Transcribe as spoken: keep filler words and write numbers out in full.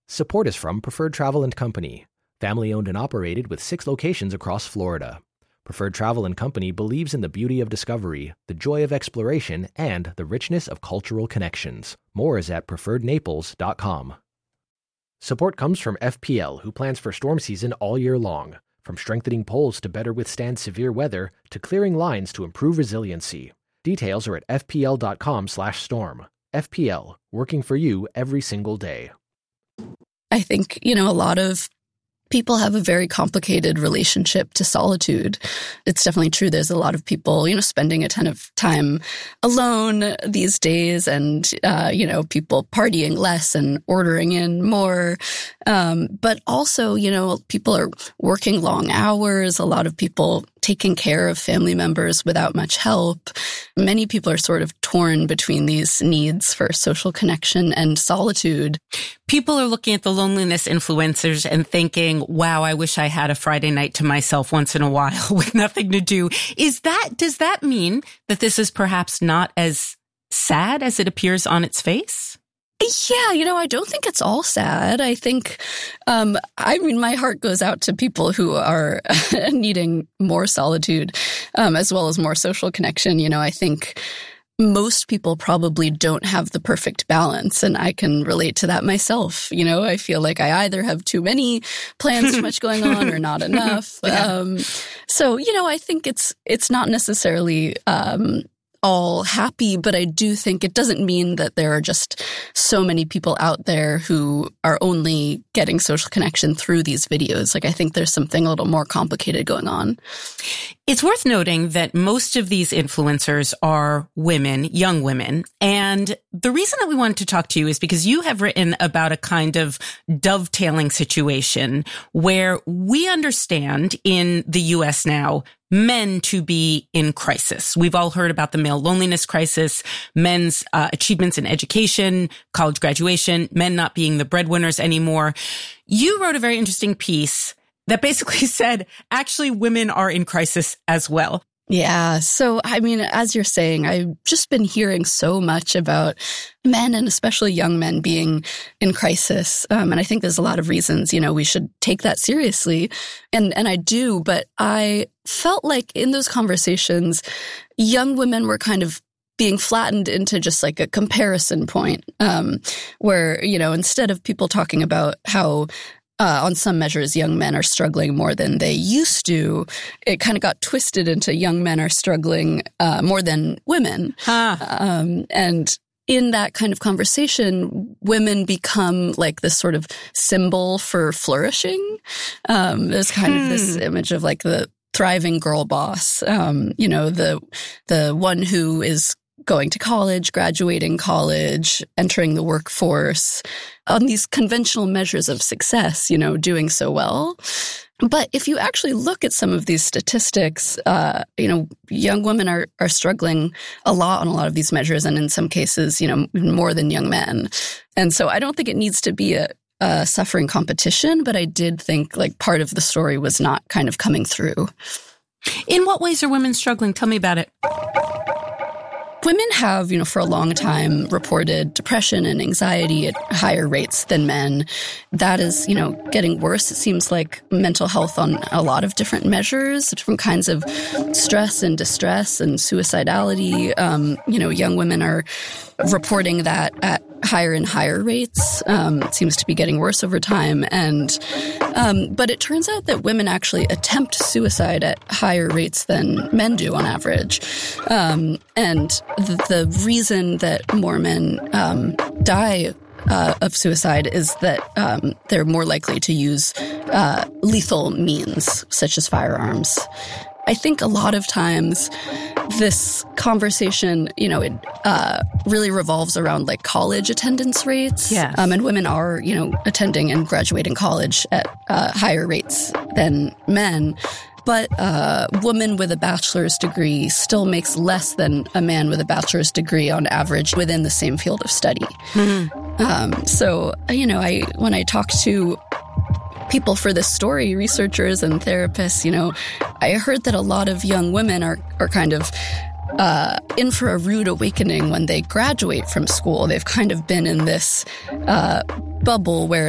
Support is from Preferred Travel and Company, family-owned and operated with six locations across Florida. Preferred Travel and Company believes in the beauty of discovery, the joy of exploration, and the richness of cultural connections. More is at preferred naples dot com. Support comes from F P L, who plans for storm season all year long. From strengthening poles to better withstand severe weather, to clearing lines to improve resiliency. Details are at f p l dot com slash storm. F P L, working for you every single day. I think, you know, a lot of people have a very complicated relationship to solitude. It's definitely true. There's a lot of people, you know, spending a ton of time alone these days and, uh, you know, people partying less and ordering in more. Um, but also, you know, people are working long hours. A lot of people taking care of family members without much help. Many people are sort of torn between these needs for social connection and solitude. People are looking at the loneliness influencers and thinking, wow, I wish I had a Friday night to myself once in a while with nothing to do. Is that, does that mean that this is perhaps not as sad as it appears on its face? Yeah, you know, I don't think it's all sad. I think, um, I mean, my heart goes out to people who are needing more solitude, um, as well as more social connection. You know, I think most people probably don't have the perfect balance, and I can relate to that myself. You know, I feel like I either have too many plans, too much going on, or not enough. Yeah. Um, so, you know, I think it's it's not necessarily um, all happy, but I do think it doesn't mean that there are just so many people out there who are only getting social connection through these videos. Like, I think there's something a little more complicated going on. It's worth noting that most of these influencers are women, young women. And the reason that we wanted to talk to you is because you have written about a kind of dovetailing situation where we understand in the U S now men to be in crisis. We've all heard about the male loneliness crisis, men's uh, achievements in education, college graduation, men not being the breadwinners anymore. You wrote a very interesting piece that basically said, actually, women are in crisis as well. Yeah. So, I mean, as you're saying, I've just been hearing so much about men and especially young men being in crisis. Um, and I think there's a lot of reasons, you know, we should take that seriously. And, and I do, but I felt like in those conversations, young women were kind of being flattened into just like a comparison point, um, where, you know, instead of people talking about how Uh, on some measures, young men are struggling more than they used to, it kind of got twisted into young men are struggling uh, more than women. Huh. Um, and in that kind of conversation, women become like this sort of symbol for flourishing. Um, there's kind hmm. of this image of like the thriving girl boss, um, you know, the the one who is going to college, graduating college, entering the workforce, on these conventional measures of success, you know, doing so well. But if you actually look at some of these statistics, uh, you know, young women are, are struggling a lot on a lot of these measures, and in some cases, you know, more than young men. And so I don't think it needs to be a, a suffering competition, but I did think like part of the story was not kind of coming through. In what ways are women struggling? Tell me about it. Women have, you know, for a long time reported depression and anxiety at higher rates than men. That is, you know, getting worse. It seems like mental health on a lot of different measures, different kinds of stress and distress and suicidality. Um, you know, young women are reporting that at higher and higher rates. Um, it seems to be getting worse over time. And, um, but it turns out that women actually attempt suicide at higher rates than men do on average. Um, and the, the reason that more men, um, die Uh, of suicide is that um, they're more likely to use uh, lethal means, such as firearms. I think a lot of times this conversation, you know, it uh, really revolves around like college attendance rates. Yes. Um, and women are, you know, attending and graduating college at uh, higher rates than men. But a woman with a bachelor's degree still makes less than a man with a bachelor's degree on average within the same field of study. Mm-hmm. Um, so, you know, I when I talk to people for this story, researchers and therapists, you know, I heard that a lot of young women are, are kind of uh, in for a rude awakening when they graduate from school. They've kind of been in this uh, bubble where